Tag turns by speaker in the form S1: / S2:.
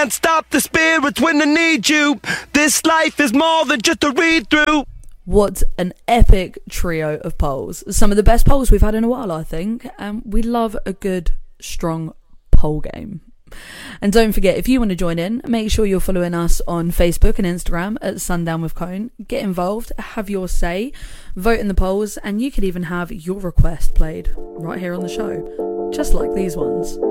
S1: can't stop the spirits when they need you. This life is more than just a read-through.
S2: What an epic trio of polls. Some of the best polls we've had in a while, I think. We love a good, strong poll game. And don't forget, if you want to join in, make sure you're following us on Facebook and Instagram at Sundown with Cone. Get involved, have your say, vote in the polls, and you could even have your request played right here on the show, just like these ones.